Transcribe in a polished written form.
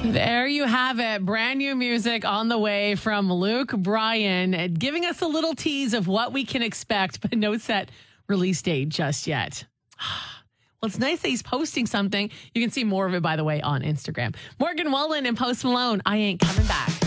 There you have it. Brand new music on the way from Luke Bryan, giving us a little tease of what we can expect, but no set release date just yet. Well, it's nice that he's posting something. You can see more of it, by the way, on Instagram. Morgan Wallen and Post Malone, I Ain't Coming Back.